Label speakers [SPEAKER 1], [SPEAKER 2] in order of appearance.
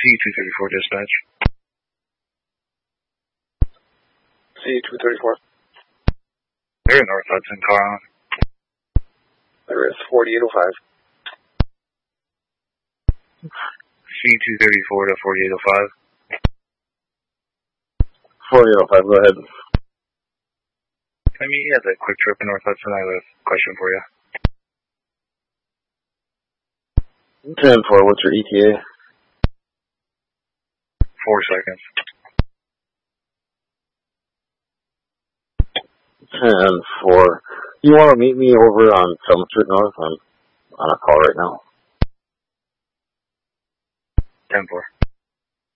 [SPEAKER 1] C234 dispatch.
[SPEAKER 2] C234.
[SPEAKER 1] They're in North Hudson, car on.
[SPEAKER 2] There is 4805.
[SPEAKER 1] C234 to 4805.
[SPEAKER 3] 4805, go ahead.
[SPEAKER 1] I mean, yeah, the quick trip in North Hudson. I have a question for you.
[SPEAKER 3] 10-4, what's your ETA?
[SPEAKER 1] 4 seconds.
[SPEAKER 3] 10-4. You want to meet me over on Summer Street North? I'm on a call right now.
[SPEAKER 1] 10-4.